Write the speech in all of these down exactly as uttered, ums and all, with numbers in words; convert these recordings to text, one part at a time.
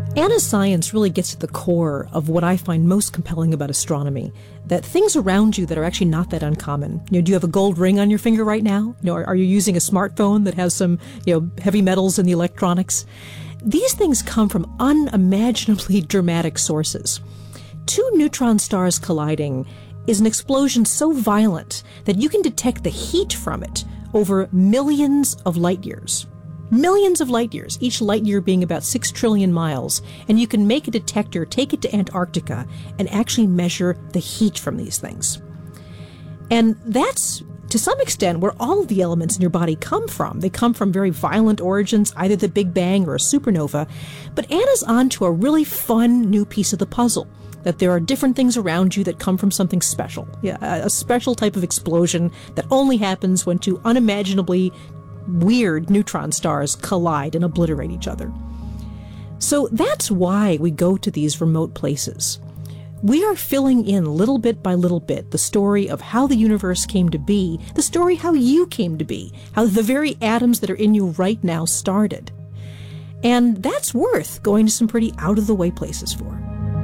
Anna's science really gets to the core of what I find most compelling about astronomy, that things around you that are actually not that uncommon. You know, do you have a gold ring on your finger right now? You know, are, are you using a smartphone that has some, you know, heavy metals in the electronics? These things come from unimaginably dramatic sources. Two neutron stars colliding is an explosion so violent that you can detect the heat from it over millions of light years. Millions of light years, each light year being about six trillion miles, and you can make a detector, take it to Antarctica, and actually measure the heat from these things. And that's, to some extent, where all of the elements in your body come from. They come from very violent origins, either the Big Bang or a supernova. But Anna's on to a really fun new piece of the puzzle, that there are different things around you that come from something special. Yeah, a special type of explosion that only happens when two unimaginably weird neutron stars collide and obliterate each other. So that's why we go to these remote places. We are filling in little bit by little bit the story of how the universe came to be, the story how you came to be, how the very atoms that are in you right now started. And that's worth going to some pretty out-of-the-way places for.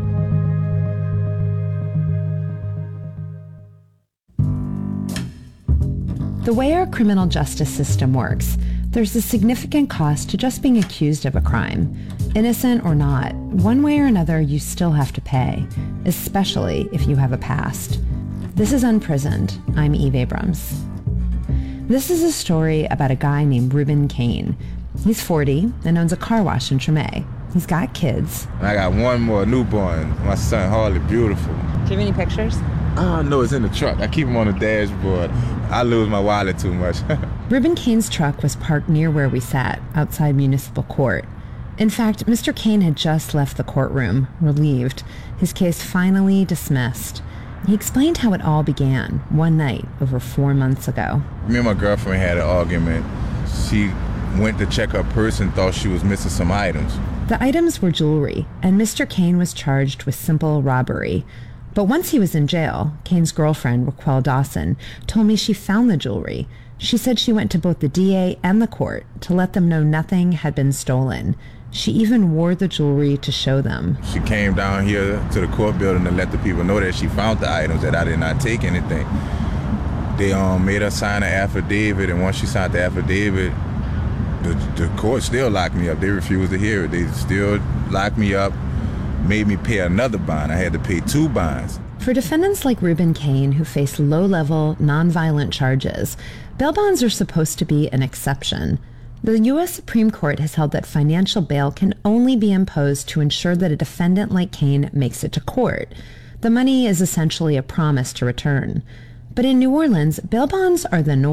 The way our criminal justice system works, there's a significant cost to just being accused of a crime. Innocent or not, one way or another you still have to pay, especially if you have a past. This is Unprisoned. I'm Eve Abrams. This is a story about a guy named Reuben Kane. He's forty and owns a car wash in Treme. He's got kids. I got one more newborn, my son Harley, beautiful. Do you have any pictures? Oh, no, it's in the truck. I keep him on the dashboard. I lose my wallet too much. Reuben Kane's truck was parked near where we sat, outside municipal court. In fact, Mister Kane had just left the courtroom, relieved, his case finally dismissed. He explained how it all began one night over four months ago. Me and my girlfriend had an argument. She went to check her purse and thought she was missing some items. The items were jewelry, and Mister Kane was charged with simple robbery. But once he was in jail, Kane's girlfriend, Raquel Dawson, told me she found the jewelry. She said she went to both the D A and the court to let them know nothing had been stolen. She even wore the jewelry to show them. She came down here to the court building to let the people know that she found the items, that I did not take anything. They um, made her sign an affidavit, and once she signed the affidavit, the, the court still locked me up. They refused to hear it. They still locked me up, made me pay another bond. I had to pay two bonds. For defendants like Reuben Kane, who face low-level, nonviolent charges, bail bonds are supposed to be an exception. The U S Supreme Court has held that financial bail can only be imposed to ensure that a defendant like Kane makes it to court. The money is essentially a promise to return. But in New Orleans, bail bonds are the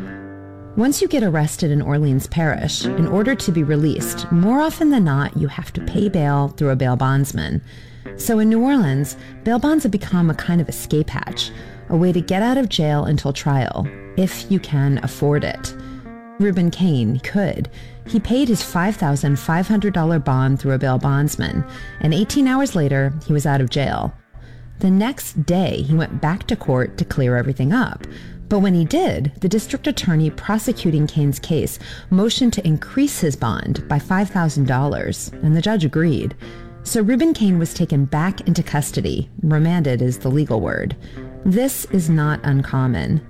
norm. Once you get arrested in Orleans Parish, in order to be released, more often than not, you have to pay bail through a bail bondsman. So in New Orleans, bail bonds have become a kind of escape hatch, a way to get out of jail until trial, if you can afford it. Reuben Kane could. He paid his five thousand five hundred dollars bond through a bail bondsman, and eighteen hours later, he was out of jail. The next day, he went back to court to clear everything up. But when he did, the district attorney prosecuting Kane's case motioned to increase his bond by five thousand dollars, and the judge agreed. So Reuben Kane was taken back into custody. Remanded is the legal word. This is not uncommon.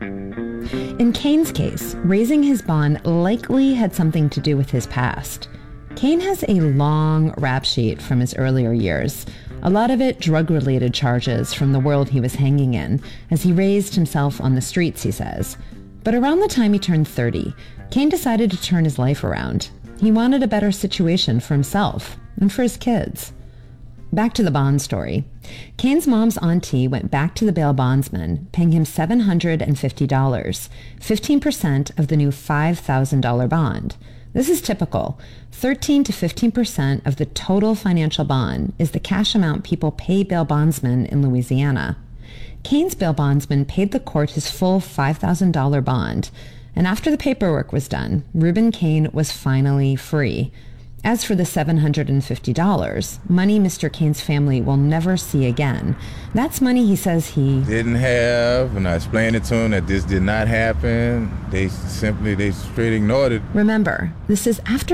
In Kane's case, raising his bond likely had something to do with his past. Kane has a long rap sheet from his earlier years, a lot of it drug-related charges from the world he was hanging in, as he raised himself on the streets, he says. But around the time he turned thirty, Kane decided to turn his life around. He wanted a better situation for himself and for his kids. Back to the bond story. Kane's mom's auntie went back to the bail bondsman, paying him seven hundred fifty dollars, fifteen percent of the new five thousand dollars bond. This is typical. thirteen to fifteen percent of the total financial bond is the cash amount people pay bail bondsmen in Louisiana. Kane's bail bondsman paid the court his full five thousand dollars bond, and after the paperwork was done, Reuben Kane was finally free. As for the seven hundred fifty dollars, money Mister Kane's family will never see again. That's money he says he didn't have, and I explained it to him that this did not happen. They simply, they straight ignored it. Remember, this is after